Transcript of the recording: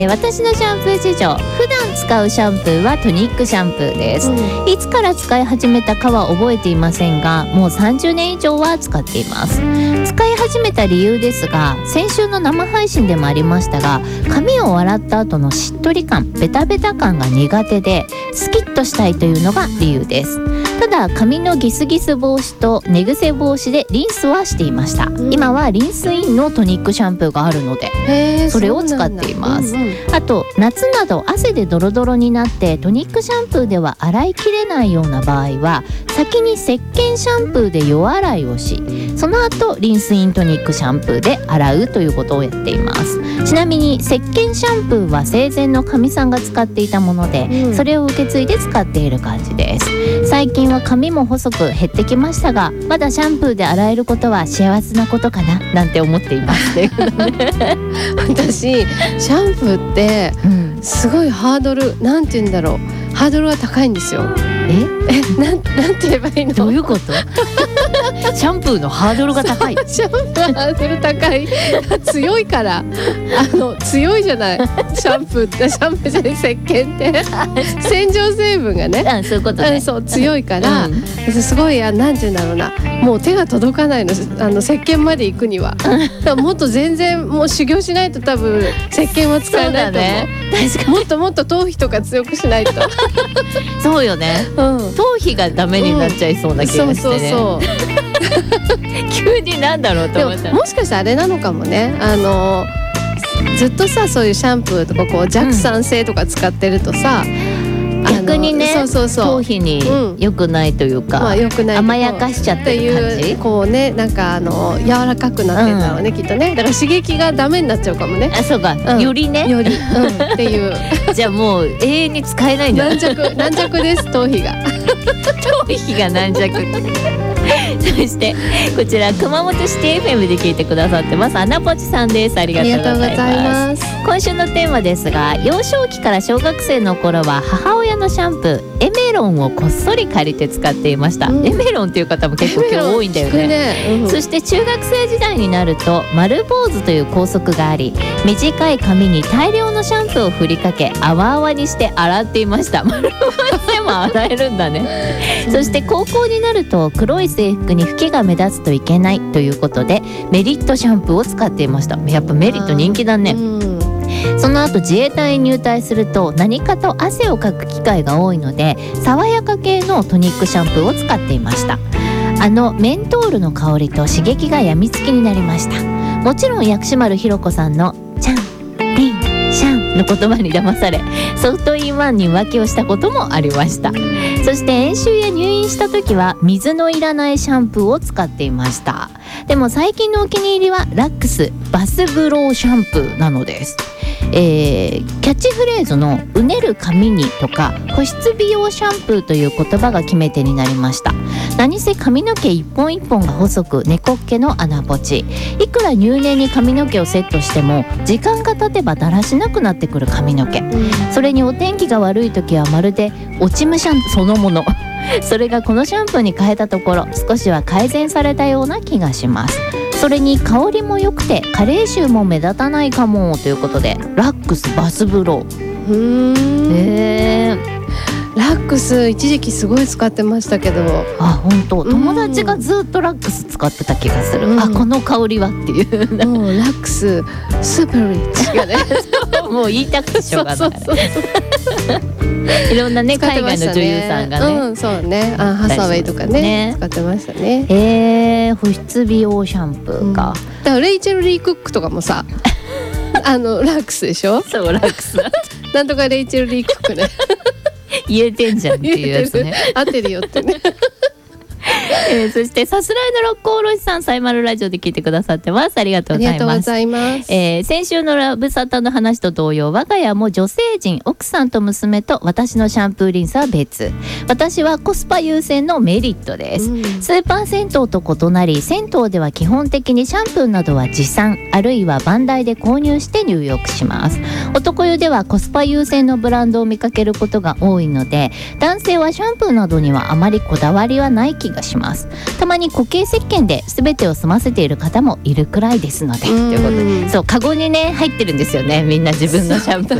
私のシャンプー事情、普段使うシャンプーはトニックシャンプーです、いつから使い始めたかは覚えていませんが、もう30年以上は使っています。使い始めた理由ですが、先週の生配信でもありましたが、髪を洗った後のしっとり感、ベタベタ感が苦手でスキッとしたいというのが理由です。ただ髪のギスギス防止と寝癖防止でリンスはしていました、今はリンスインのトニックシャンプーがあるのでそれを使っています。あと夏など汗でドロドロになってトニックシャンプーでは洗いきれないような場合は、先に石鹸シャンプーで夜洗いをし、その後リンスイントニックシャンプーで洗うということをやっています。ちなみに石鹸シャンプーは生前のかみさんが使っていたもので、それを受け継いで使っている感じです。最近は髪も細く減ってきましたが、まだシャンプーで洗えることは幸せなことかななんて思っています私シャンプーってすごいハードル、なんて言うんだろう、ハードルが高いんですよ。なんて言えばいいの？ どういうこと？シャンプーのハードルが高い。 シャンプーハードル高い強いから、強いじゃないシャンプーってシャンプーじゃない石鹸って洗浄成分がね、 そういうことね。 そう強いから、すごいなんて言うんだろうな、もう手が届かないの、石鹸まで行くにはもっと全然もう修行しないと多分石鹸は使えないと思う。 ね、確かにもっと頭皮とか強くしないとそうよね、頭皮がダメになっちゃいそうな気がしてね、 そう急になんだろうと思ったら、 もしかしたらあれなのかもね、ずっとさ、そういうシャンプーとかこう弱酸性とか使ってるとさ、 逆にね、頭皮に良くないというか、良くない甘やかしちゃってる感じ、 こうね、なんか柔らかくなってんだろうね、きっとね。だから刺激がダメになっちゃうかもね。 そうか、よりね、 っていうじゃあもう永遠に使えないんだ。 軟弱です、頭皮が頭皮が軟弱そしてこちら熊本シティ FM で聞いてくださってますアナポチさんです。ありがとうございます。今週のテーマですが、幼少期から小学生の頃は母親のシャンプーエメロンをこっそり借りて使っていました、エメロンっていう方も結構今日多いんだよね。そして中学生時代になると丸坊主という校則があり、短い髪に大量のシャンプーを振りかけ泡々にして洗っていました。丸坊主でも洗えるんだねそして高校になると黒い制服に吹きが目立つといけないということでメリットシャンプーを使っていました。やっぱメリット人気だね。その後自衛隊に入隊すると何かと汗をかく機会が多いので、爽やか系のトニックシャンプーを使っていました。メントールの香りと刺激がやみつきになりました。もちろん薬師丸ひろ子さんのチャンリンシャンの言葉に騙され、ソフトインワンに浮気をしたこともありました。そして演習や入院した時は水のいらないシャンプーを使っていました。でも最近のお気に入りはラックスバスブローシャンプーなのです。キャッチフレーズのうねる髪にとか保湿美容シャンプーという言葉が決め手になりました。何せ髪の毛一本一本が細く猫っ毛の穴ぼち、いくら入念に髪の毛をセットしても時間が経てばだらしなくなってくる髪の毛、それにお天気が悪い時はまるで落ち武シャンプーそのものそれがこのシャンプーに変えたところ少しは改善されたような気がします。それに香りも良くて加齢臭も目立たないかもということでラックスバスブロー。 ラックス一時期すごい使ってましたけど、 本当友達がずっとラックス使ってた気がする、この香りはっていうもうラックススーパーリッチがねもう言いたくてしょうがないいろんなね海外の女優さんがね、 そうね、ハサウェイとかね使ってましたね。 保湿美容シャンプーか、 だからレイチェル・リー・クックとかもさラックスでしょ。 そうラックスなんとかレイチェル・リー・クックね言えてんじゃんっていうやつね合ってるよってねそしてさすらいの六甲おろしさん、サイマルラジオで聞いてくださってます。ありがとうございます。先週のラブサタの話と同様、我が家も女性陣、奥さんと娘と私のシャンプーリンスは別。私はコスパ優先のメリットです、スーパー銭湯と異なり、銭湯では基本的にシャンプーなどは持参あるいは番台で購入して入浴します。男湯ではコスパ優先のブランドを見かけることが多いので、男性はシャンプーなどにはあまりこだわりはない気がします。 ます。たまに固形石鹸で全てを済ませている方もいるくらいですので、ということで、そうカゴにね入ってるんですよね、みんな自分のシャンプー